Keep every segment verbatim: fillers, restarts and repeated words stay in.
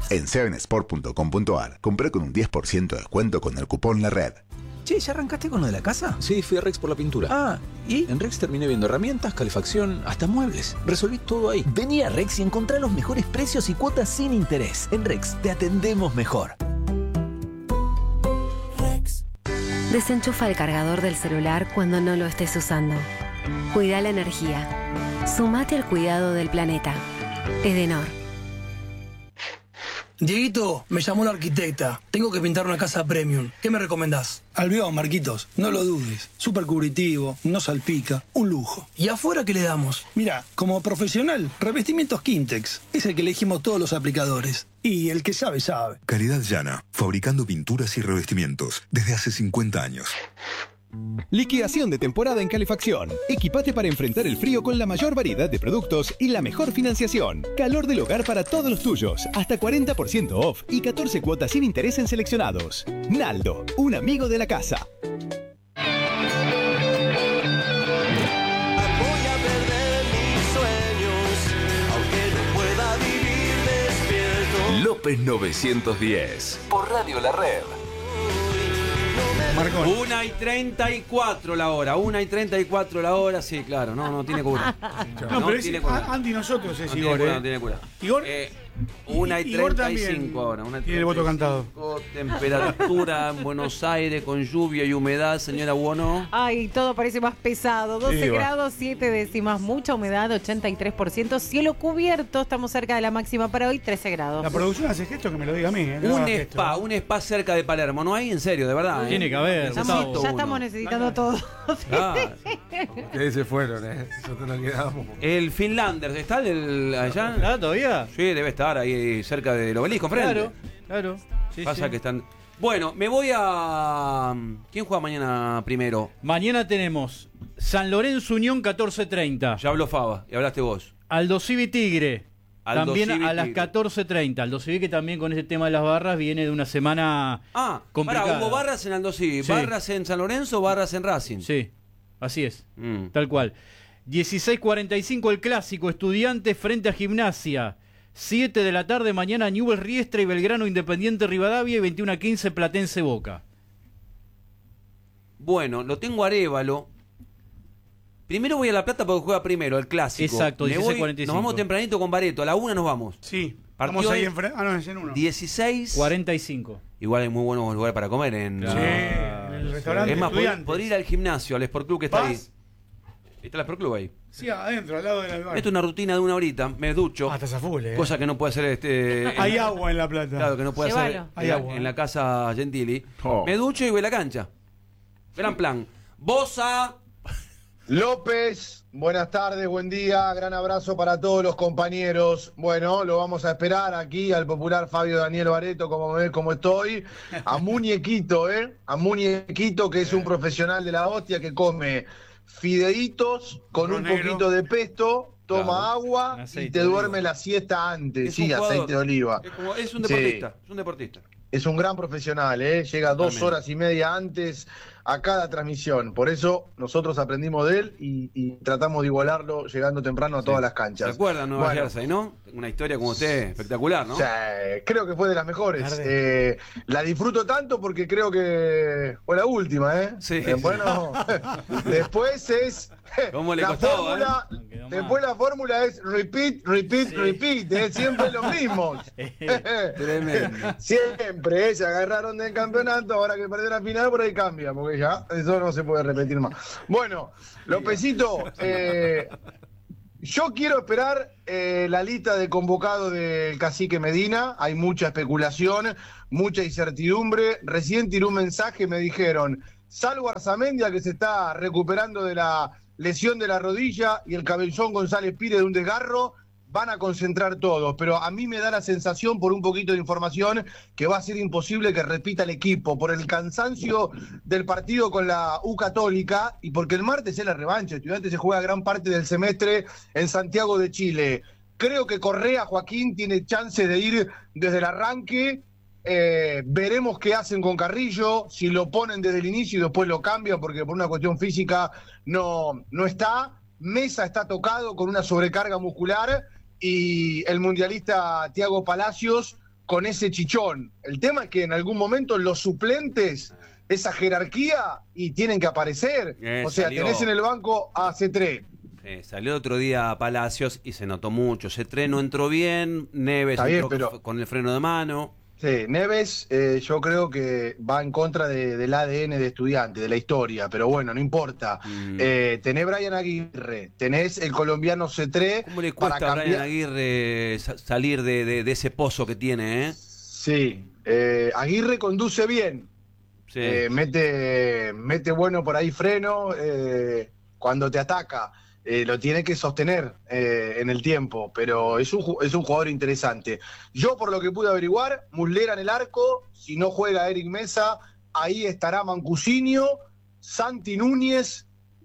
En seven sport punto com punto a r, compré con un diez por ciento de descuento con el cupón La Red. Che, ¿ya arrancaste con lo de la casa? Sí, fui a Rex por la pintura. Ah, ¿y? En Rex terminé viendo herramientas, calefacción, hasta muebles. Resolví todo ahí. Vení a Rex y encontrá los mejores precios y cuotas sin interés. En Rex te atendemos mejor. Rex. Desenchufa el cargador del celular cuando no lo estés usando. Cuida la energía. Sumate al cuidado del planeta. Edenor. Dieguito, me llamó la arquitecta. Tengo que pintar una casa premium. ¿Qué me recomendás? Albión, Marquitos, no lo dudes. Súper cubritivo, no salpica, un lujo. ¿Y afuera qué le damos? Mira, como profesional, revestimientos Quintex. Es el que elegimos todos los aplicadores. Y el que sabe, sabe. Calidad Llana, fabricando pinturas y revestimientos desde hace cincuenta años. Liquidación de temporada en calefacción. Equipate para enfrentar el frío con la mayor variedad de productos y la mejor financiación. Calor del hogar para todos los tuyos. Hasta cuarenta por ciento off y catorce cuotas sin interés en seleccionados. Naldo, un amigo de la casa. López novecientos diez. Por Radio La Red. Marcón. una y treinta y cuatro la hora, una y treinta y cuatro la hora, sí, claro, no, no tiene cura. No, no pero tiene es cura. Andy nosotros es no Igor, tiene cura, ¿eh? no tiene cura. Igor, eh, una y Igor treinta y cinco ahora. Una tiene el voto cantado. Temperatura en Buenos Aires con lluvia y humedad, señora Buono. Ay, todo parece más pesado. doce Sí, grados, siete décimas, mucha humedad, ochenta y tres por ciento. Cielo cubierto, estamos cerca de la máxima para hoy, trece grados. La producción hace gesto que me lo diga a mí. ¿eh? Un No, spa, gesto. un spa cerca de Palermo, ¿no hay? En serio, de verdad. ¿eh? Tiene que haber. Estamos, ya estamos necesitando todo. Ah, Que se fueron, ¿eh? Nosotros nos quedamos. el Finlanders, ¿está el, allá? ¿Está todavía? Sí, debe estar ahí cerca del obelisco, frente. Claro, claro. Sí, Pasa sí. que están. Bueno, me voy a. ¿Quién juega mañana primero? Mañana tenemos San Lorenzo Unión catorce treinta. Ya habló Faba y hablaste vos. Aldo Civi Tigre. Aldo También Civi a las Tigre. catorce treinta. Aldo Civi que también con ese tema de las barras viene de una semana Ah, complicada. pará, hubo barras en Aldo Civi, Sí. barras en San Lorenzo, barras en Racing. Sí, así es. Mm. Tal cual. dieciséis cuarenta y cinco el clásico, Estudiantes frente a Gimnasia. siete de la tarde mañana Newell's Riestra y Belgrano Independiente Rivadavia y veintiuno a quince Platense Boca. Bueno, lo tengo a Arévalo. Primero voy a La Plata porque juega primero, el clásico. Exacto, Me dieciséis voy- cuarenta y cinco. Nos vamos tempranito con Bareto, a la una nos vamos. Sí, Partido estamos ahí de- en frente. Ah, no, es en uno. dieciséis cuarenta y cinco. Igual hay muy buenos lugares para comer en. Sí, en el restaurante. Es más, podría, Estudiantes. podría ir al gimnasio, al Sport Club que está ¿Vas? ahí. Está el Sport Club ahí. Sí, adentro, al lado de la Esto es una rutina de una horita, me ducho. Ah, estás a full, eh. Cosa que no puede hacer este. Hay en- agua en La Plata. Claro, que no puede hacer Llévalo. en, Hay la, agua. en la casa Gentili. Oh. Me ducho y voy a la cancha. Gran plan. Bosa. López, buenas tardes, buen día, gran abrazo para todos los compañeros. Bueno, lo vamos a esperar aquí al popular Fabio Daniel Bareto, como me ves, como estoy. A Muñequito, ¿eh? A Muñequito, que es un profesional de la hostia que come fideitos con un Negro. poquito de pesto, toma Claro. agua Un y aceite te de duerme oliva. la siesta antes. Es Sí, un jugador. aceite de oliva. Es, como- es un Sí. deportista. Es un deportista. Es un gran profesional, ¿eh? Llega dos Totalmente. horas y media antes a cada transmisión. Por eso nosotros aprendimos de él y, y tratamos de igualarlo llegando temprano a todas las ¿Se canchas. acuerdan Nueva Bueno, Jersey, no? Una historia como usted, espectacular, ¿no? sí, creo que fue de las mejores. Tarde. Eh, la disfruto tanto porque creo que fue la última, ¿eh? Sí, Eh, sí. Bueno, después es. ¿Cómo le la costó, fórmula, eh? No quedó después la fórmula es repeat, repeat, repeat. Es siempre lo mismo. Tremendo. Siempre, ¿eh? Se agarraron del campeonato, ahora que perdió la final, por ahí cambia, porque ya eso no se puede repetir más. Bueno, Lópezito, eh, yo quiero esperar eh, la lista de convocados del cacique Medina. Hay mucha especulación, mucha incertidumbre. Recién tiré un mensaje, me dijeron, salvo Arzamendia, que se está recuperando de la lesión de la rodilla, y el Cabezón González Pires de un desgarro, van a concentrar todos, pero a mí me da la sensación, por un poquito de información, que va a ser imposible que repita el equipo, por el cansancio del partido con la U Católica, y porque el martes es la revancha. Estudiantes se juega gran parte del semestre en Santiago de Chile. Creo que Correa, Joaquín, tiene chance de ir desde el arranque. Eh, veremos qué hacen con Carrillo, si lo ponen desde el inicio y después lo cambian, porque por una cuestión física no, no está. Mesa está tocado con una sobrecarga muscular, y el mundialista Thiago Palacios con ese chichón. El tema es que en algún momento los suplentes, esa jerarquía, y tienen que aparecer. Eh, o sea, salió. tenés en el banco a Cetré. Eh, salió otro día a Palacios y se notó mucho. Cetré no entró bien, Neves Está bien, entró pero- con el freno de mano. Sí, Neves, eh, yo creo que va en contra de- del A D N de Estudiante, de la historia, pero bueno, no importa. Mm. Eh, tenés Brian Aguirre, tenés el colombiano Cetré. ¿Cómo le cuesta a Brian Aguirre sa- salir de, de- de ese pozo que tiene, eh? Sí, eh, Aguirre conduce bien. Sí. Eh, mete, mete bueno por ahí freno eh, cuando te ataca. Eh, lo tiene que sostener eh, en el tiempo, pero es un, ju- es un jugador interesante. Yo, por lo que pude averiguar, Muslera en el arco, si no juega Eric Mesa, ahí estará Mancusinio, Santi Núñez,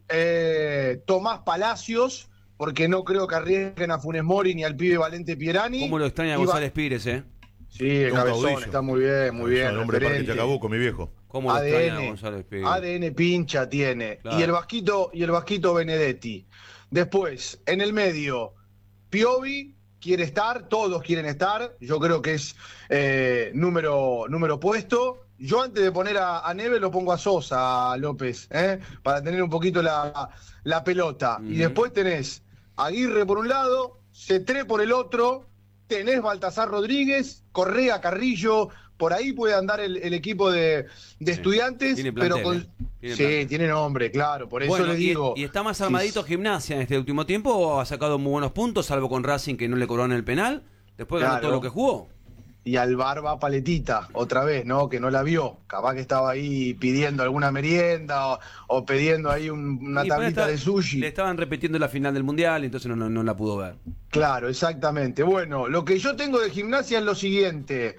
eh, Tomás Palacios, porque no creo que arriesguen a Funes Mori ni al pibe Valente Pierani. ¿Cómo lo extraña Y va- González Pires, eh? Sí, el Un cabezón caudillo. está muy bien, muy bien. El hombre de Parque referente. Chacabuco, mi viejo. ¿Cómo lo extraña A D N, González Pires? A D N pincha tiene. Claro. Y el Vasquito, y el Vasquito Benedetti. Después, en el medio, Piovi quiere estar, todos quieren estar. Yo creo que es eh, número, número puesto. Yo antes de poner a, a Neves lo pongo a Sosa, a López, ¿eh? Para tener un poquito la, la pelota. Y después tenés Aguirre por un lado, Cetré por el otro, tenés Baltasar Rodríguez, Correa, Carrillo, por ahí puede andar el, el equipo de, de Estudiantes, Tiene pero plantel, con... ¿eh? Tiene sí, plantel. tiene nombre, claro, por eso Bueno, le y- digo. ¿Y, está más sí, armadito Gimnasia en este último tiempo o ha sacado muy buenos puntos, salvo con Racing que no le cobraron el penal? Después ganó Claro. todo lo que jugó. Y al Barba Paletita, otra vez, ¿no? Que no la vio. Capaz que estaba ahí pidiendo alguna merienda o, o pidiendo ahí un- una Y por ahí tablita está- de sushi. Le estaban repitiendo la final del Mundial, entonces no, no, no la pudo ver. Claro, exactamente. Bueno, lo que yo tengo de Gimnasia es lo siguiente.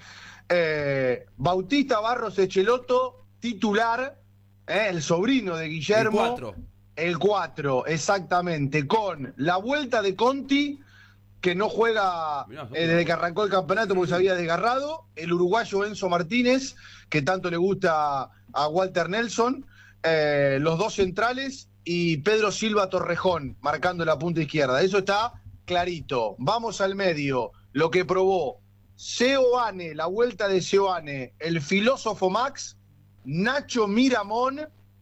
Eh, Bautista Barros Echeloto, titular, eh, el sobrino de Guillermo. El cuatro. El cuatro, exactamente. Con la vuelta de Conti, que no juega eh, desde que arrancó el campeonato porque se había desgarrado. El uruguayo Enzo Martínez, que tanto le gusta a Walter Nelson. eh, los dos centrales y Pedro Silva Torrejón marcando la punta izquierda. Eso está clarito. Vamos al medio. Lo que probó Seoane, la vuelta de Seoane, el filósofo Max, Nacho Miramón,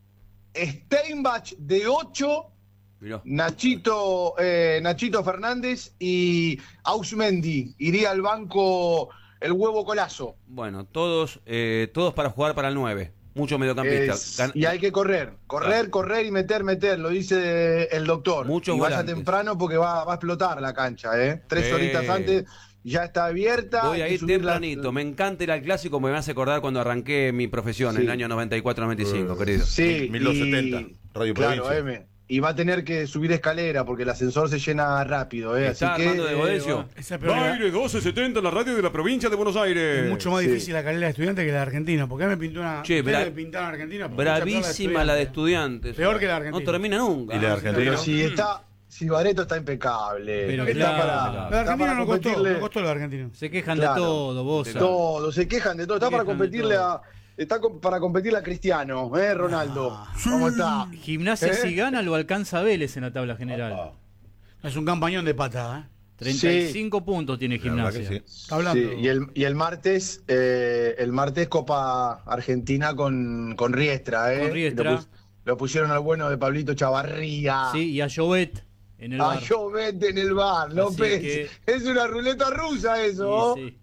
Steinbach de ocho, Mirá. Nachito, eh, Nachito Fernández y Ausmendi. Iría al banco el huevo Colazo. Bueno, todos, eh, todos para jugar para el nueve. Muchos mediocampistas. Es- Gan- y hay que correr, correr, Claro. correr y meter, meter, lo dice el doctor. Muchos y vaya volantes. temprano porque va, va a explotar la cancha, ¿eh? Tres Sí. horitas antes ya está abierta. Voy hay a que ir subir la- tempranito. Me encanta ir al clásico, me hace acordar cuando arranqué mi profesión en Sí. el año noventa y cuatro noventa y cinco, querido. Sí, mil doscientos setenta, y- Radio claro, Provincia. M. Y va a tener que subir escalera porque el ascensor se llena rápido, ¿eh? ¿Está Así que, Armando de eh, Godecio? va- Esa es peor que la- Aire doce setenta, la radio de la provincia de Buenos Aires. es mucho más Sí. difícil la carrera de estudiante que la de argentino. Porque a mí me pintó una. Che, ustedes bra- me pintaron Argentina. mucha peor Bravísima la de estudiante. estudiantes. Peor que la de Argentina. No termina nunca. ¿Y la de Argentina? Pero si está, si Bareto está impecable. Pero está claro. para, La de está Argentina para no costó, competirle- no costó la de argentino. Se quejan Claro. de todo, vos. De Todos, se quejan de todo. Está Se para quejan de competirle todo. a. Está con- para competirle a Cristiano, ¿eh, Ronaldo? ¿Cómo está? Gimnasia ¿Eh? si gana lo alcanza Vélez en la tabla general. Es un campañón de patada, ¿eh? treinta y cinco puntos tiene La verdad que Gimnasia. sí. Está hablando. Sí, y el, y el martes, eh, el martes Copa Argentina con, con Riestra, ¿eh? Con Riestra. Lo, pus- lo pusieron al bueno de Pablito Chavarría. Sí, y a Jovet en el A bar. Llobet en el bar, López. que- Es una ruleta rusa eso. Sí, sí.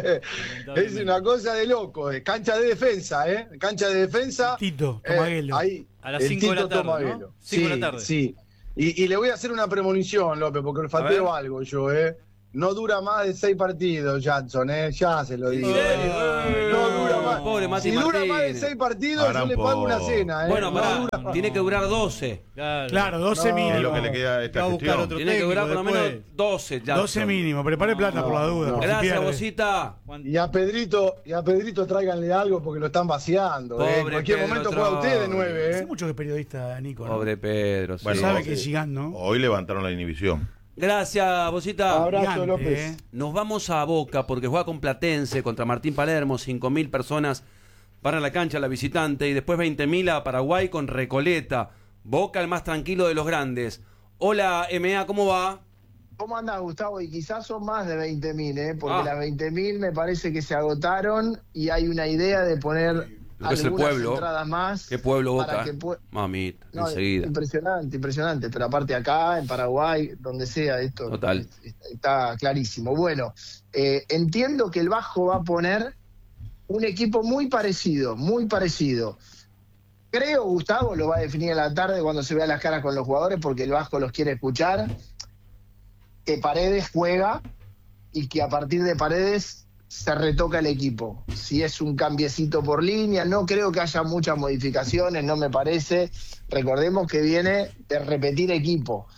Es una cosa de loco. eh. Cancha de defensa, ¿eh? Cancha de defensa. Tito, Eh, Tomaguelo. ahí, A las el cinco de la Tito tarde, Tomaguelo. ¿no? cinco de Sí, la tarde. Sí. Y, y le voy a hacer una premonición, López, porque le falteo ver. algo yo, ¿eh? No dura más de seis partidos, Jackson, ¿eh? Ya se lo digo. serio? ¿eh? No dura más. Pobre Mati si dura más de Martínez. seis partidos, Harán yo le pago una po- cena, ¿eh? Bueno, No pará, dura más. tiene que durar doce. Claro. Claro, doce No. mínimo. Es lo que le queda a esta Va a buscar gestión. otro Tiene que técnico durar por lo menos después. doce. Jackson. doce mínimo. Prepare plata por la duda. no. por si Gracias, pierde. Bocita. Y a Pedrito, y a Pedrito tráiganle algo porque lo están vaciando. ¿eh? En Pobre cualquier Pedro momento juega usted de Troll. nueve, Hace ¿eh? mucho que es periodista, Nico. ¿no? Pobre Pedro. sí. Bueno, Sabe sí. que es gigante, ¿no? Hoy levantaron la inhibición. Gracias, Bocita. Abrazo, Gigante, López. ¿eh? Nos vamos a Boca porque juega con Platense contra Martín Palermo. cinco mil personas para la cancha, la visitante. Y después veinte mil a Paraguay con Recoleta. Boca el más tranquilo de los grandes. Hola, M A, ¿cómo va? ¿Cómo andás, Gustavo? Y quizás son más de veinte mil, ¿eh? Porque Ah. las veinte mil me parece que se agotaron y hay una idea de poner Lo que es el algunas pueblo. entradas más. ¿Qué pueblo, para Boca? que pue- Mamita, No, enseguida. impresionante, impresionante. Pero aparte acá, en Paraguay, donde sea, esto Total. está clarísimo. Bueno, eh, entiendo que el Vasco va a poner un equipo muy parecido, muy parecido. Creo, Gustavo, lo va a definir en la tarde cuando se vea las caras con los jugadores, porque el Vasco los quiere escuchar, que Paredes juega y que a partir de Paredes se retoca el equipo. Si es un cambiecito por línea, no creo que haya muchas modificaciones, no me parece. Recordemos que viene de repetir equipo.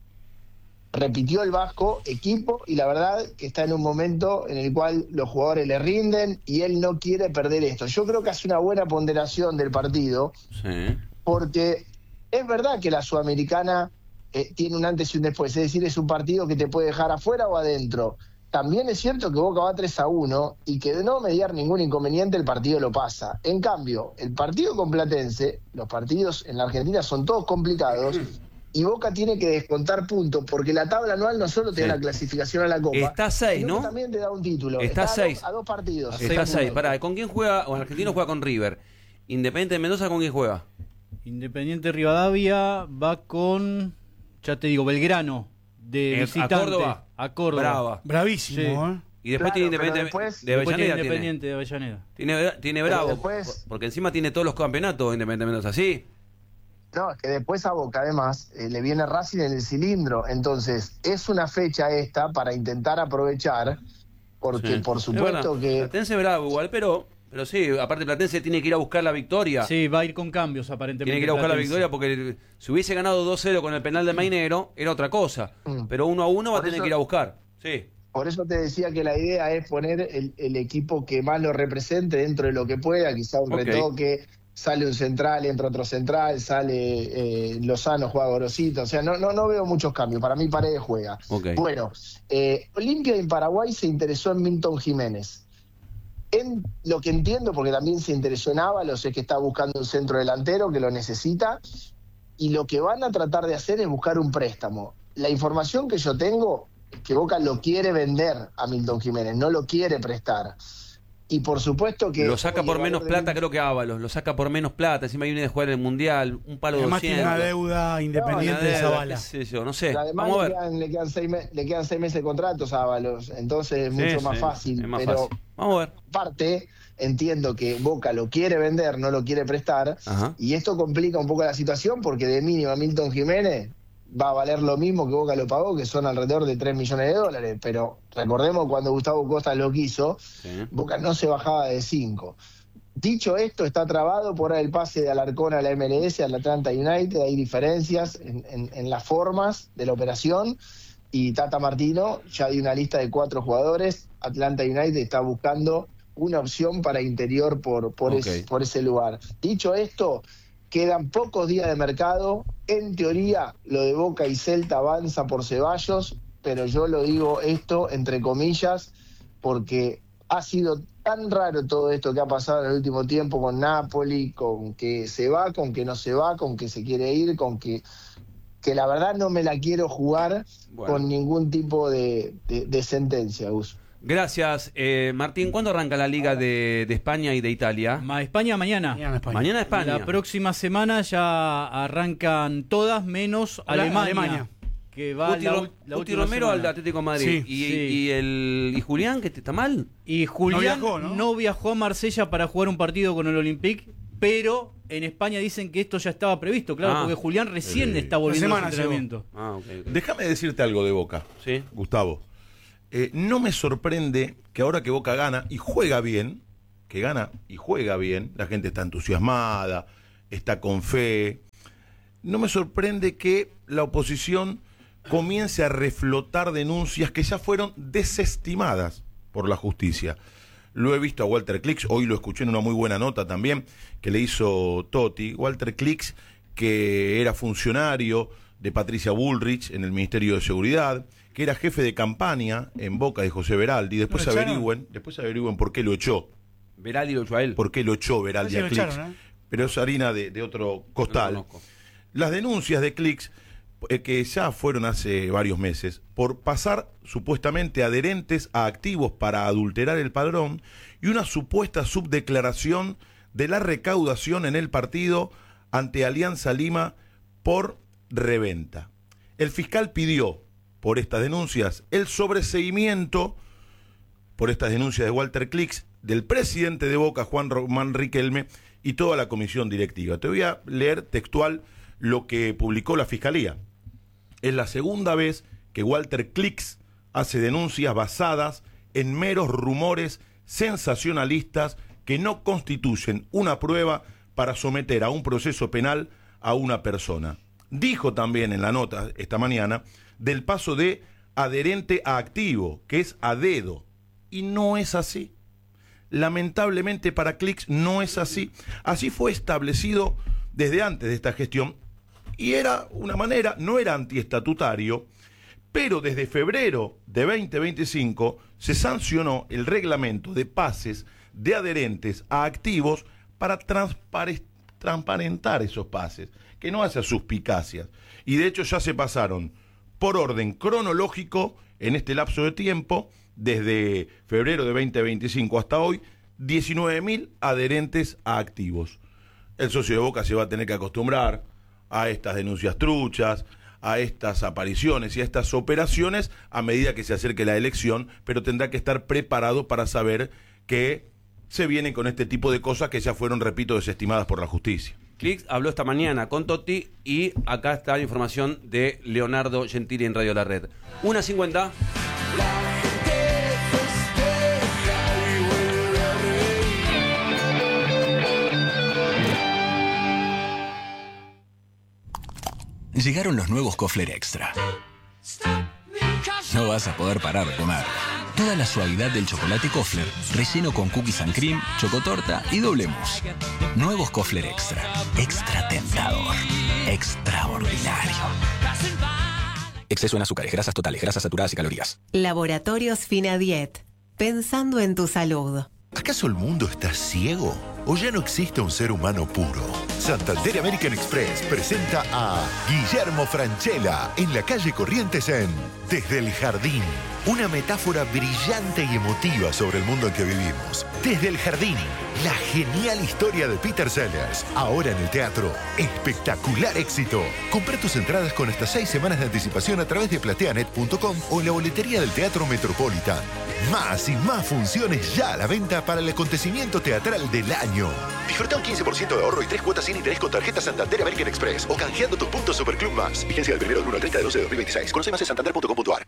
Repitió el Vasco equipo y la verdad que está en un momento en el cual los jugadores le rinden y él no quiere perder esto. Yo creo que hace una buena ponderación del partido, Sí. porque es verdad que la Sudamericana eh, tiene un antes y un después, es decir, es un partido que te puede dejar afuera o adentro. También es cierto que Boca va tres a uno y que de no mediar ningún inconveniente el partido lo pasa. En cambio, el partido con Platense, los partidos en la Argentina son todos complicados y Boca tiene que descontar puntos porque la tabla anual no solo te da Sí. la clasificación a la Copa, Está a seis, sino que ¿no? también te da un título. Está a a seis. dos- a dos partidos. Está seis. puntos. Pará, ¿con quién juega? O el argentino juega con River. Independiente de Mendoza, ¿con quién juega? Independiente Rivadavia va con, ya te digo, Belgrano, de Eh, a visitante. Córdoba. A Córdoba. Brava. Bravísimo, Sí. ¿eh? Y después Claro, tiene pero Independiente después- de Después tiene Avellaneda. Tiene, Independiente de Avellaneda. tiene, tiene Pero Bravo. después- Porque encima tiene todos los campeonatos Independiente de Mendoza. ¿Sí? No, es que después a Boca, además, eh, le viene Racing en el cilindro. Entonces, es una fecha esta para intentar aprovechar, porque Sí. por Es supuesto verdad. que... Platense Bravo igual, pero, pero sí, aparte Platense tiene que ir a buscar la victoria. Sí, va a ir con cambios aparentemente. Tiene que ir a buscar la Platense. victoria porque si hubiese ganado dos cero con el penal de Mainero, era otra cosa. Mm. Pero uno a uno va a Por tener eso- que ir a buscar. Sí. Por eso te decía que la idea es poner el, el equipo que más lo represente dentro de lo que pueda, quizá un Ok. retoque, sale un central, entra otro central, sale eh, Lozano, juega Gorosito, o sea, no, no, no veo muchos cambios, para mí Paredes juega. Ok. Bueno, eh, Olimpia en Paraguay se interesó en Milton Jiménez. En lo que entiendo, porque también se interesó en Ábalos, es que está buscando un centro delantero que lo necesita, y lo que van a tratar de hacer es buscar un préstamo. La información que yo tengo es que Boca lo quiere vender a Milton Jiménez, no lo quiere prestar. Y por supuesto que... Lo saca hoy por el menos valor de- plata, creo que Ábalos. Lo saca por menos plata. Encima viene de jugar el Mundial. Un palo de Además tiene doscientos. una deuda independiente Una de deuda, Zavala. qué sé yo, no sé. Pero además Vamos a le ver. quedan, le, quedan seis me- le quedan seis meses de contratos a Ábalos, entonces es Sí, mucho sí, más fácil. es más pero fácil. Vamos a ver. aparte, entiendo que Boca lo quiere vender, no lo quiere prestar, Ajá. y esto complica un poco la situación porque de mínimo a Milton Jiménez va a valer lo mismo que Boca lo pagó, que son alrededor de tres millones de dólares, pero recordemos cuando Gustavo Costa lo quiso, Sí. Boca no se bajaba de cinco. Dicho esto, está trabado por el pase de Alarcón a la M L S, al Atlanta United, hay diferencias en, en- en las formas de la operación, y Tata Martino ya dio una lista de cuatro jugadores, Atlanta United está buscando una opción para interior por, por, Ok. ese, por ese lugar. Dicho esto, quedan pocos días de mercado, en teoría lo de Boca y Celta avanza por Ceballos, pero yo lo digo esto entre comillas, porque ha sido tan raro todo esto que ha pasado en el último tiempo con Napoli, con que se va, con que no se va, con que se quiere ir, con que, que la verdad no me la quiero jugar Bueno. con ningún tipo de, de, de sentencia, Gus. Gracias, eh, Martín. ¿Cuándo arranca la Liga de, de España y de Italia? Ma- España mañana. Mañana España. Mañana España. La próxima semana ya arrancan todas menos Ale- Alemania. Alemania. Que va Guti, la, Ro- ul- la Guti última Romero semana. al Atlético de Madrid. Sí, y, sí. y el y Julián, que está mal. Y Julián No no viajó, viajó, ¿no? a Marsella para jugar un partido con el Olympique, pero en España dicen que esto ya estaba previsto, claro, Ah. porque Julián recién Sí. está volviendo Una a su semana entrenamiento. Ah, ok. ok. Déjame decirte algo de Boca, Sí. Gustavo. Eh, no me sorprende que ahora que Boca gana y juega bien, que gana y juega bien, la gente está entusiasmada, está con fe. No me sorprende que la oposición comience a reflotar denuncias que ya fueron desestimadas por la justicia. Lo he visto a Walter Klix, hoy lo escuché en una muy buena nota también, que le hizo Totti. Walter Klix, que era funcionario de Patricia Bullrich en el Ministerio de Seguridad, que era jefe de campaña en Boca de José Beraldi. Después ¿Lo echaron? averigüen, después averigüen por qué lo echó. Veraldi lo echó a él. ¿Por qué lo echó Beraldi Ah, sí, a lo Klix? echaron, ¿eh? Pero es harina de, de otro costal. No lo conozco. Las denuncias de Klix eh, que ya fueron hace varios meses, por pasar supuestamente adherentes a activos para adulterar el padrón y una supuesta subdeclaración de la recaudación en el partido ante Alianza Lima por reventa. El fiscal pidió, por estas denuncias, el sobreseimiento, por estas denuncias de Walter Klix, del presidente de Boca, Juan Román Riquelme, y toda la comisión directiva. Te voy a leer textual lo que publicó la Fiscalía. Es la segunda vez que Walter Klix hace denuncias basadas en meros rumores sensacionalistas que no constituyen una prueba para someter a un proceso penal a una persona. Dijo también en la nota esta mañana del paso de adherente a activo, que es a dedo, y no es así. Lamentablemente para Klix no es así. Así fue establecido desde antes de esta gestión y era una manera, no era antiestatutario, pero desde febrero de veinte veinticinco se sancionó el reglamento de pases de adherentes a activos para transpare- transparentar esos pases, que no hace suspicacias. Y de hecho ya se pasaron por orden cronológico en este lapso de tiempo, desde febrero de veinte veinticinco hasta hoy, diecinueve mil adherentes a activos. El socio de Boca se va a tener que acostumbrar a estas denuncias truchas, a estas apariciones y a estas operaciones a medida que se acerque la elección, pero tendrá que estar preparado para saber que se vienen con este tipo de cosas que ya fueron, repito, desestimadas por la justicia. Klix habló esta mañana con Totti y acá está la información de Leonardo Gentili en Radio La Red. una cincuenta. Llegaron los nuevos Kofler Extra. No vas a poder parar de comer. Toda la suavidad del chocolate Kofler, relleno con cookies and cream, chocotorta y doble mousse. Nuevos Kofler Extra. Extra tentador. Extraordinario. Exceso en azúcares, grasas totales, grasas saturadas y calorías. Laboratorios Finadiet. Pensando en tu salud. ¿Acaso el mundo está ciego? ¿O ya no existe un ser humano puro? Santander American Express presenta a Guillermo Francella en la calle Corrientes en Desde el Jardín. Una metáfora brillante y emotiva sobre el mundo en que vivimos. Desde el Jardín, la genial historia de Peter Sellers. Ahora en el teatro, espectacular éxito. Comprá tus entradas con hasta seis semanas de anticipación a través de plateanet punto com o en la boletería del Teatro Metropolitan. Más y más funciones ya a la venta para el acontecimiento teatral del año. Disfruta un quince por ciento de ahorro y tres cuotas sin interés con tarjeta Santander American Express o canjeando tus puntos Superclub Más. Vigencia del primero del uno al treinta de doce de dos mil veintiséis. Conoce más en santander punto com punto a r.